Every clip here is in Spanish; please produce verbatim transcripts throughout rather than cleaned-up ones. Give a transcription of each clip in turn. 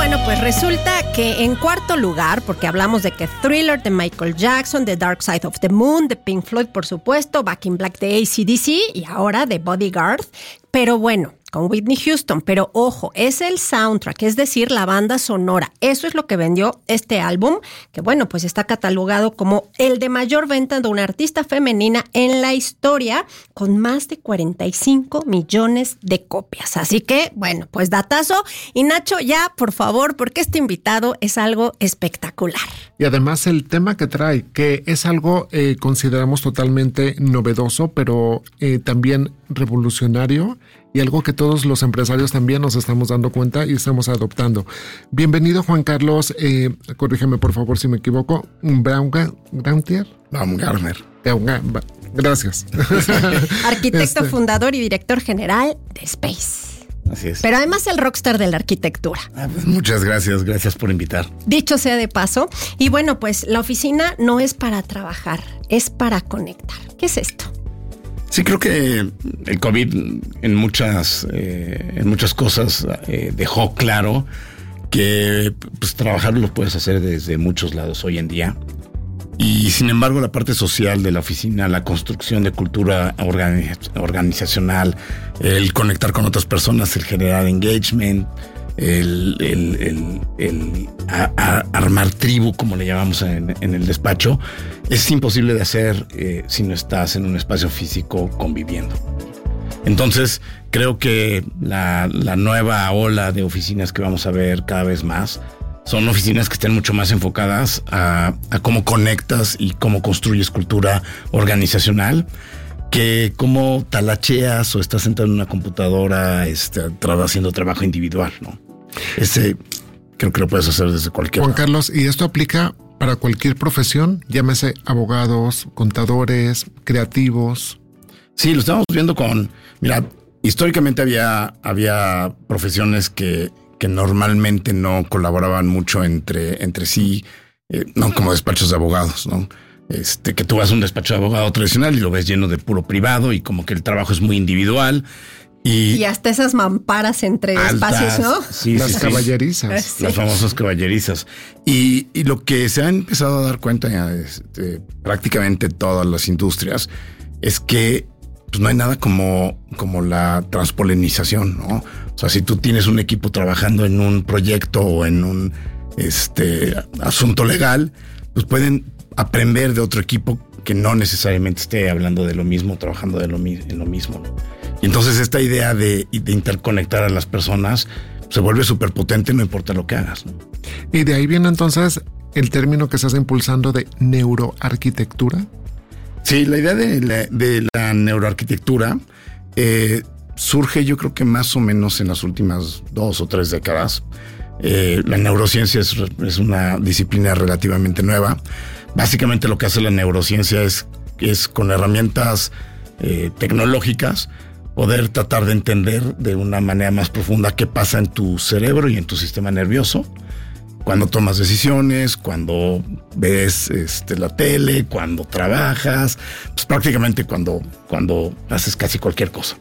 Bueno, pues resulta que en cuarto lugar, porque hablamos de que Thriller de Michael Jackson, The Dark Side of the Moon, de Pink Floyd, por supuesto, Back in Black de A C D C y ahora de Bodyguard. Pero bueno, con Whitney Houston, pero ojo, es el soundtrack, es decir, la banda sonora. Eso es lo que vendió este álbum, que bueno, pues está catalogado como el de mayor venta de una artista femenina en la historia, con más de cuarenta y cinco millones de copias. Así que, bueno, pues datazo. Y Nacho, ya, por favor, porque este invitado es algo espectacular. Y además el tema que trae, que es algo eh, consideramos totalmente novedoso, pero eh, también revolucionario, y algo que todos los empresarios también nos estamos dando cuenta y estamos adoptando. Bienvenido, Juan Carlos, eh, corrígeme por favor si me equivoco, Baumgartner. Baumgartner. Gracias. Arquitecto, este... fundador y director general de Space. Así es. Pero además el rockstar de la arquitectura. Ah, pues muchas gracias, gracias por invitar. Dicho sea de paso. Y bueno, pues la oficina no es para trabajar, es para conectar. ¿Qué es esto? Sí, creo que el COVID en muchas, eh, en muchas cosas eh, dejó claro que pues, trabajar lo puedes hacer desde muchos lados hoy en día. Y sin embargo, la parte social de la oficina, la construcción de cultura organiz- organizacional, el conectar con otras personas, el generar engagement, el, el, el, el a, a armar tribu, como le llamamos en, en el despacho, es imposible de hacer eh, si no estás en un espacio físico conviviendo. Entonces, creo que la, la nueva ola de oficinas que vamos a ver cada vez más son oficinas que estén mucho más enfocadas a, a cómo conectas y cómo construyes cultura organizacional, que cómo talacheas o estás sentado en una computadora este, haciendo trabajo individual, ¿no? Ese creo que lo puedes hacer desde cualquier Juan lado. Carlos, ¿y esto aplica para cualquier profesión? Llámese abogados, contadores, creativos. Sí, lo estamos viendo con... Mira, históricamente había, había profesiones que... que normalmente no colaboraban mucho entre, entre sí, eh, no como despachos de abogados, ¿no? Este, que tú vas a un despacho de abogado tradicional y lo ves lleno de puro privado y como que el trabajo es muy individual. Y, y hasta esas mamparas entre altas, espacios, ¿no? Sí, las sí, caballerizas. Sí. Las famosas caballerizas. Y, y lo que se han empezado a dar cuenta este, prácticamente todas las industrias es que pues no hay nada como, como la transpolinización, ¿no? O sea, si tú tienes un equipo trabajando en un proyecto o en un este, asunto legal, pues pueden aprender de otro equipo que no necesariamente esté hablando de lo mismo, trabajando de lo, en lo mismo, ¿no? Y entonces esta idea de, de interconectar a las personas se vuelve súper potente, no importa lo que hagas, ¿no? Y de ahí viene entonces el término que estás impulsando de neuroarquitectura. Sí, la idea de la, de la neuroarquitectura eh, surge yo creo que más o menos en las últimas dos o tres décadas. Eh, la neurociencia es, es una disciplina relativamente nueva. Básicamente lo que hace la neurociencia es, es con herramientas eh, tecnológicas poder tratar de entender de una manera más profunda qué pasa en tu cerebro y en tu sistema nervioso cuando tomas decisiones, cuando ves este, la tele, cuando trabajas, pues prácticamente cuando, cuando haces casi cualquier cosa.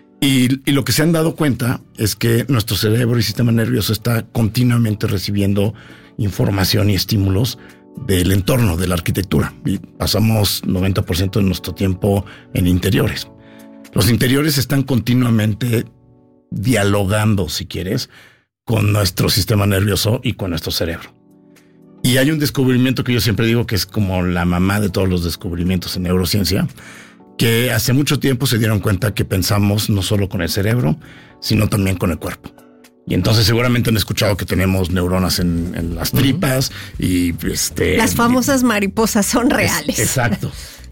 Y, y lo que se han dado cuenta es que nuestro cerebro y sistema nervioso está continuamente recibiendo información y estímulos del entorno, de la arquitectura. Y pasamos noventa por ciento de nuestro tiempo en interiores. Los interiores están continuamente dialogando, si quieres, con nuestro sistema nervioso y con nuestro cerebro. Y hay un descubrimiento que yo siempre digo que es como la mamá de todos los descubrimientos en neurociencia, que hace mucho tiempo se dieron cuenta que pensamos no solo con el cerebro, sino también con el cuerpo. Y entonces seguramente han escuchado que tenemos neuronas en, en las tripas y este... Las famosas mariposas son reales. Es, exacto.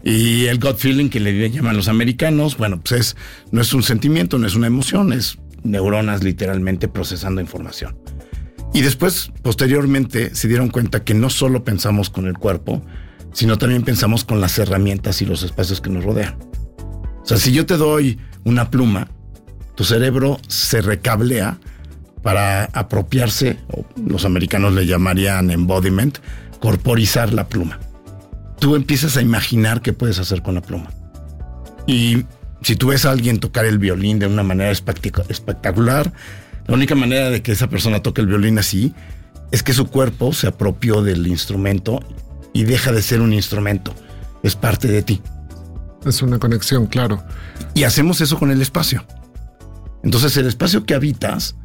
Y el gut feeling que le llaman los americanos, bueno, pues es, no es un sentimiento, no es una emoción, es neuronas literalmente procesando información. Y después, posteriormente, se dieron cuenta que no solo pensamos con el cuerpo, sino también pensamos con las herramientas y los espacios que nos rodean. O sea, si yo te doy una pluma, tu cerebro se recablea para apropiarse, o los americanos le llamarían embodiment, corporizar la pluma. Tú empiezas a imaginar qué puedes hacer con la pluma. Y si tú ves a alguien tocar el violín de una manera espectacular, La única manera de que esa persona toque el violín así es que su cuerpo se apropió del instrumento y deja de ser un instrumento. Es parte de ti. Es una conexión, claro. Y hacemos eso con el espacio. Entonces el espacio que habitas,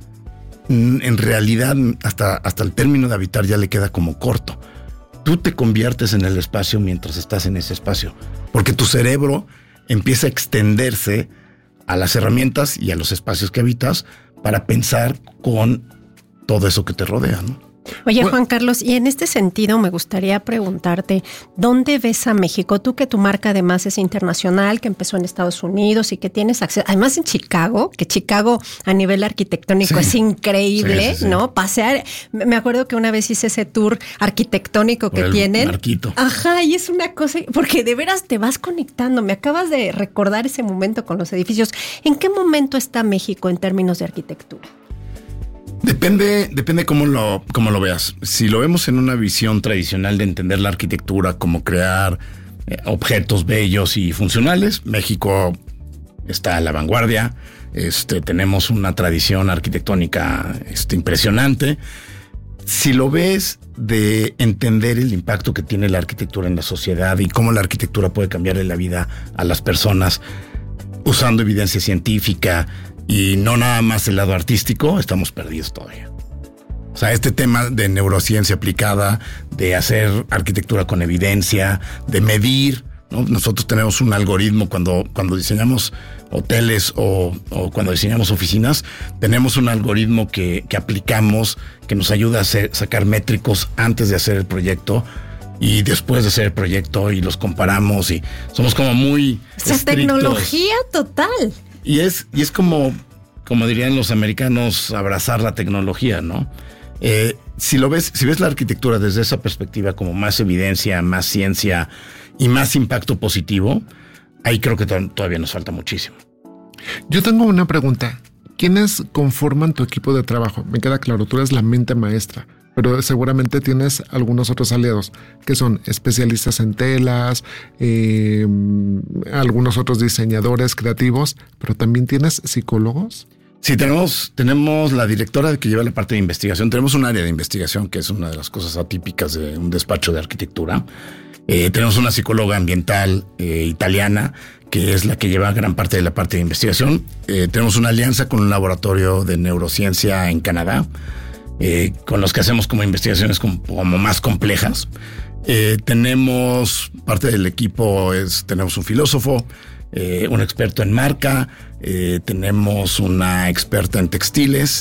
en realidad hasta, hasta el término de habitar ya le queda como corto. Tú te conviertes en el espacio mientras estás en ese espacio, porque tu cerebro empieza a extenderse a las herramientas y a los espacios que habitas para pensar con todo eso que te rodea, ¿no? Oye, Juan Carlos, y en este sentido me gustaría preguntarte, ¿dónde ves a México? Tú que tu marca además es internacional, que empezó en Estados Unidos y que tienes acceso, además en Chicago, que Chicago a nivel arquitectónico sí. es increíble, sí, sí, sí. ¿no? Pasear, me acuerdo que una vez hice ese tour arquitectónico Por que tienen. Marquito. Ajá, y es una cosa, porque de veras te vas conectando, me acabas de recordar ese momento con los edificios. ¿En qué momento está México en términos de arquitectura? Depende, depende cómo lo, cómo lo veas. Si lo vemos en una visión tradicional de entender la arquitectura como crear eh, objetos bellos y funcionales, México está a la vanguardia. Este, tenemos una tradición arquitectónica este, impresionante. Si lo ves de entender el impacto que tiene la arquitectura en la sociedad y cómo la arquitectura puede cambiarle la vida a las personas usando evidencia científica, y no nada más el lado artístico, estamos perdidos todavía. O sea, este tema de neurociencia aplicada, de hacer arquitectura con evidencia, de medir, ¿no? Nosotros tenemos un algoritmo cuando, cuando diseñamos hoteles o, o cuando diseñamos oficinas, tenemos un algoritmo que, que aplicamos, que nos ayuda a hacer, sacar métricos antes de hacer el proyecto y después de hacer el proyecto, y los comparamos y somos como muy Esa estrictos. Tecnología total. Y es, y es como, como dirían los americanos, abrazar la tecnología, ¿no? Eh, si lo ves, si ves la arquitectura desde esa perspectiva, como más evidencia, más ciencia y más impacto positivo, ahí creo que to- todavía nos falta muchísimo. Yo tengo una pregunta. ¿Quiénes conforman tu equipo de trabajo? Me queda claro, tú eres la mente maestra, pero seguramente tienes algunos otros aliados que son especialistas en telas, eh, algunos otros diseñadores creativos, pero también tienes psicólogos. Sí, tenemos, tenemos la directora que lleva la parte de investigación. Tenemos un área de investigación que es una de las cosas atípicas de un despacho de arquitectura. Eh, tenemos una psicóloga ambiental eh, italiana que es la que lleva gran parte de la parte de investigación. Eh, tenemos una alianza con un laboratorio de neurociencia en Canadá, Eh, con los que hacemos como investigaciones como, como más complejas. Eh, tenemos parte del equipo, es, tenemos un filósofo, eh, un experto en marca, eh, tenemos una experta en textiles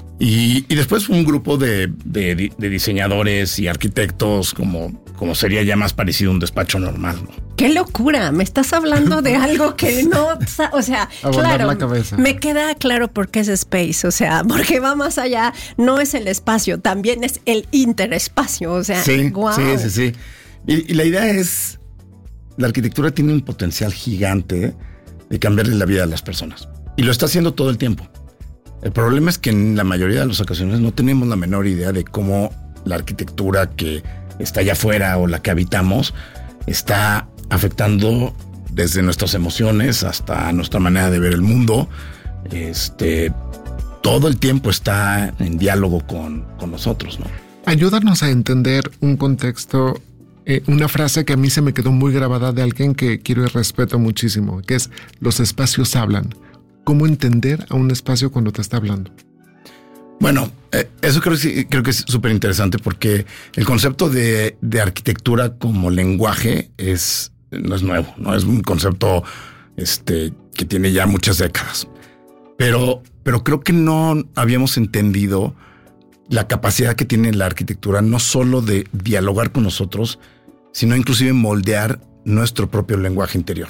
y, y después un grupo de, de, de diseñadores y arquitectos como, como sería ya más parecido a un despacho normal, ¿no? ¡Qué locura! Me estás hablando de algo que no... O sea, claro, la cabeza. Me queda claro por qué es space. O sea, porque va más allá. No es el espacio, también es el interespacio. O sea, sí, wow. sí, sí, sí. Y, y la idea es... La arquitectura tiene un potencial gigante de cambiarle la vida a las personas. Y lo está haciendo todo el tiempo. El problema es que en la mayoría de las ocasiones no tenemos la menor idea de cómo la arquitectura que está allá afuera o la que habitamos está afectando desde nuestras emociones hasta nuestra manera de ver el mundo. Este, todo el tiempo está en diálogo con, con nosotros, ¿no? Ayúdanos a entender un contexto, eh, una frase que a mí se me quedó muy grabada de alguien que quiero y respeto muchísimo, que es: los espacios hablan. ¿Cómo entender a un espacio cuando te está hablando? Bueno, eh, eso creo, creo que es súper interesante porque el concepto de, de arquitectura como lenguaje es, no es nuevo, no es un concepto este, que tiene ya muchas décadas. Pero, pero creo que no habíamos entendido la capacidad que tiene la arquitectura no solo de dialogar con nosotros, sino inclusive moldear nuestro propio lenguaje interior.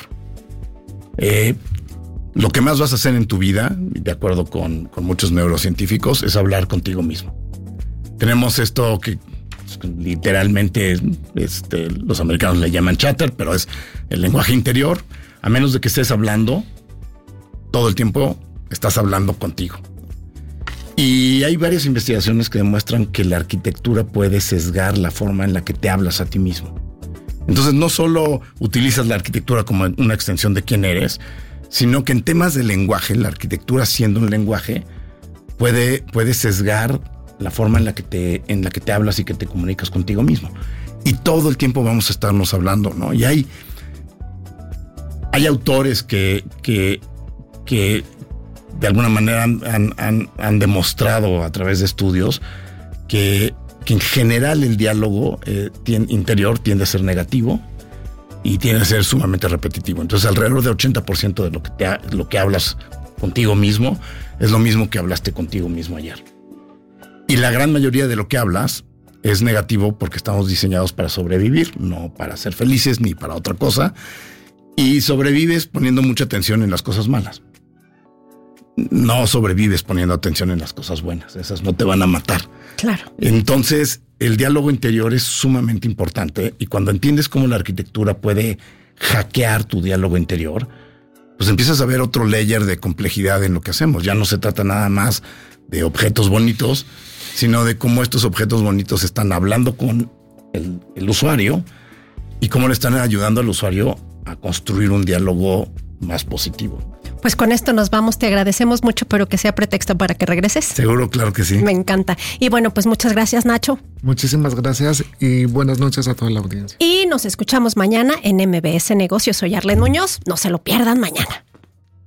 Eh, Lo que más vas a hacer en tu vida, de acuerdo con, con muchos neurocientíficos, es hablar contigo mismo. Tenemos esto que literalmente este, los americanos le llaman chatter, pero es el lenguaje interior. A menos de que estés hablando, todo el tiempo estás hablando contigo. Y hay varias investigaciones que demuestran que la arquitectura puede sesgar la forma en la que te hablas a ti mismo. Entonces no solo utilizas la arquitectura como una extensión de quién eres, sino que en temas de lenguaje, la arquitectura siendo un lenguaje, puede, puede sesgar la forma en la que te, en la que te hablas y que te comunicas contigo mismo. Y todo el tiempo vamos a estarnos hablando, ¿no? Y hay, hay autores que, que, que de alguna manera han, han, han, han demostrado a través de estudios que, que en general el diálogo eh, tiene, interior tiende a ser negativo y tiende a ser sumamente repetitivo. Entonces, alrededor del ochenta por ciento de lo que, te, lo que hablas contigo mismo es lo mismo que hablaste contigo mismo ayer. Y la gran mayoría de lo que hablas es negativo porque estamos diseñados para sobrevivir, no para ser felices ni para otra cosa. Y sobrevives poniendo mucha atención en las cosas malas. No sobrevives poniendo atención en las cosas buenas. Esas no te van a matar. Claro. Entonces, el diálogo interior es sumamente importante. Y cuando entiendes cómo la arquitectura puede hackear tu diálogo interior, pues empiezas a ver otro layer de complejidad en lo que hacemos. Ya no se trata nada más de objetos bonitos, sino de cómo estos objetos bonitos están hablando con el, el usuario y cómo le están ayudando al usuario a construir un diálogo más positivo. Pues con esto nos vamos, te agradecemos mucho, pero que sea pretexto para que regreses. Seguro, claro que sí. Me encanta. Y bueno, pues muchas gracias, Nacho. Muchísimas gracias y buenas noches a toda la audiencia. Y nos escuchamos mañana en M B S Negocios. Soy Arlene Muñoz. No se lo pierdan mañana.